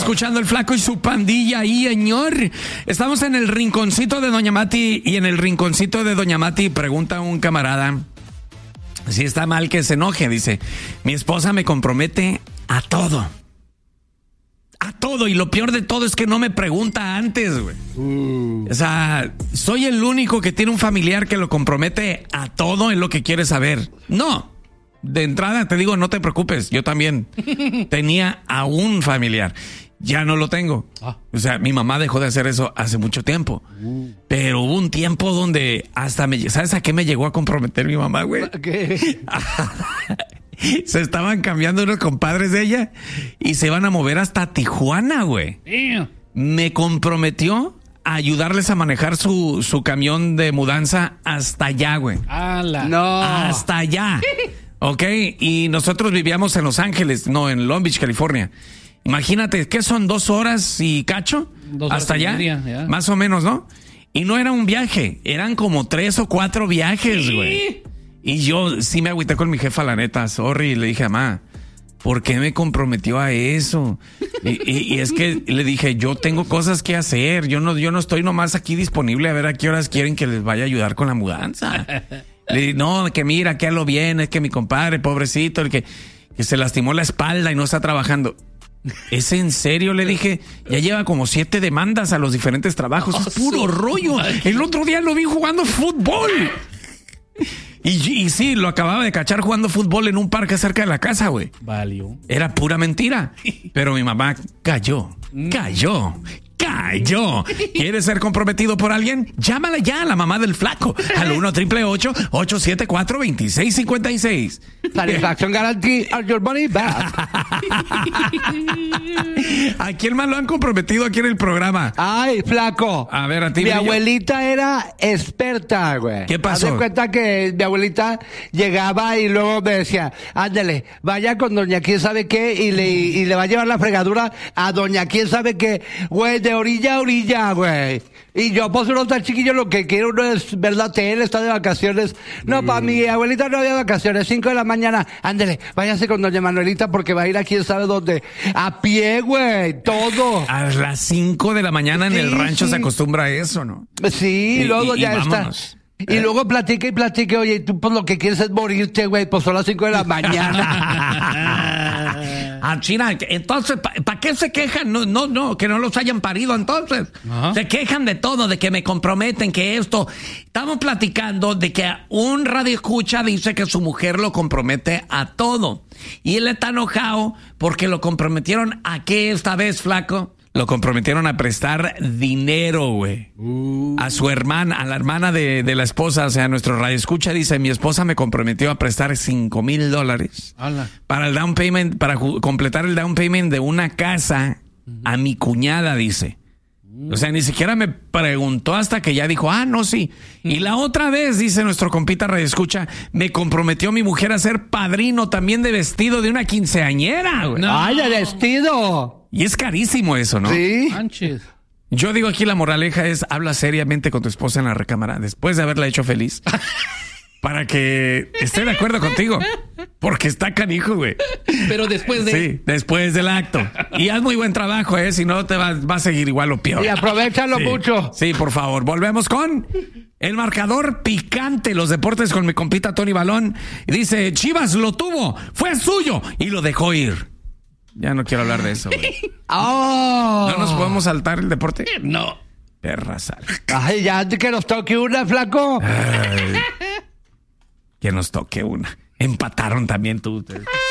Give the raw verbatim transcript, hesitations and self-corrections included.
escuchando El Flaco y su pandilla ahí, señor. Estamos en el rinconcito de Doña Mati y en el rinconcito de Doña Mati pregunta un camarada si está mal que se enoje. Dice, mi esposa me compromete a todo. A todo. Y lo peor de todo es que no me pregunta antes, güey. Uh. O sea, soy el único que tiene un familiar que lo compromete a todo en lo que quiere saber. No. De entrada te digo, no te preocupes. Yo también tenía a un familiar. Ya no lo tengo. Ah. O sea, mi mamá dejó de hacer eso hace mucho tiempo. Uh. Pero hubo un tiempo donde hasta me... ¿Sabes a qué me llegó a comprometer mi mamá, güey? ¿Qué? Se estaban cambiando unos compadres de ella y se iban a mover hasta Tijuana, güey. Yeah. Me comprometió a ayudarles a manejar su, su camión de mudanza hasta allá, güey. ¡Hala! No. Hasta allá. Ok, y nosotros vivíamos en Los Ángeles, no, en Long Beach, California. Imagínate, ¿qué son? ¿Dos horas y cacho? Dos hasta allá, media, yeah. Más o menos, ¿no? Y no era un viaje, eran como tres o cuatro viajes, güey. Y yo sí me agüité con mi jefa, la neta, sorry, y le dije, mamá, ¿por qué me comprometió a eso? Y, y, y es que le dije, yo tengo cosas que hacer, yo no, yo no estoy nomás aquí disponible a ver a qué horas quieren que les vaya a ayudar con la mudanza. Le dije, no, que mira, que a lo bien, es que mi compadre, pobrecito, el que, que se lastimó la espalda y no está trabajando. ¿Es en serio? Le dije, ya lleva como siete demandas a los diferentes trabajos, oh, es puro rollo. El otro día lo vi jugando fútbol. Y, y sí, lo acababa de cachar jugando fútbol en un parque cerca de la casa, güey. Valió. Era pura mentira. Pero mi mamá cayó, cayó, cayó. ¿Quieres ser comprometido por alguien? Llámala ya a la mamá del Flaco al uno triple ocho, ocho siete cuatro, dos seis cinco seis. Satisfaction guarantee or your money back. ¿A quién más lo han comprometido aquí en el programa? Ay, Flaco. A ver, a ti. Mi abuelita era experta, güey. ¿Qué pasó? Haz de cuenta que mi abuelita llegaba y luego me decía, ándale, vaya con doña quién sabe qué y le, y le va a llevar la fregadura a doña quién sabe qué. Güey, de orilla a orilla, güey. Y yo, pues uno tan chiquillo, lo que quiero uno es ver la tele, está de vacaciones. No, mm. para mi abuelita no había vacaciones, cinco de la mañana. Ándele, váyase con doña Manuelita porque va a ir a quién sabe dónde. A pie, güey, todo. A las cinco de la mañana en sí, el rancho sí. Se acostumbra a eso, ¿no? Sí, y, luego y, ya y está. Y eh. luego platica y platica, oye, tú pues lo que quieres es morirte, güey, pues son las cinco de la mañana. Ah, China, entonces, ¿para pa qué se quejan? No, no, no, que no los hayan parido entonces. Ajá. Se quejan de todo, de que me comprometen, que esto. Estamos platicando de que un radioescucha dice que su mujer lo compromete a todo. Y él está enojado porque lo comprometieron a qué esta vez, Flaco. Lo comprometieron a prestar dinero, güey. Uh. A su hermana, a la hermana de, de la esposa, o sea, nuestro radioescucha dice, mi esposa me comprometió a prestar cinco mil dólares para el down payment, para completar el down payment de una casa uh-huh. a mi cuñada, dice. Uh. O sea, ni siquiera me preguntó hasta que ya dijo, ah, no, sí. Uh. Y la otra vez, dice nuestro compita radioescucha, me comprometió mi mujer a ser padrino también de vestido de una quinceañera, güey. No. ¡Ay, de vestido! Y es carísimo eso, ¿no? Sí. Manches. Yo digo aquí la moraleja es, habla seriamente con tu esposa en la recámara después de haberla hecho feliz. Para que esté de acuerdo contigo. Porque está canijo, güey. Pero después de... Sí, después del acto. Y haz muy buen trabajo, ¿eh? Si no, te va, va a seguir igual o peor. Y aprovéchalo sí. mucho. Sí, por favor. Volvemos con el marcador picante. Los deportes con mi compita Tony Balón. Y dice, Chivas lo tuvo, fue suyo y lo dejó ir. Ya no quiero hablar de eso, güey. Oh. ¿No nos podemos saltar el deporte? No. Perra sal. Ay, ya que nos toque una, Flaco. Ay, que nos toque una. Empataron también tú.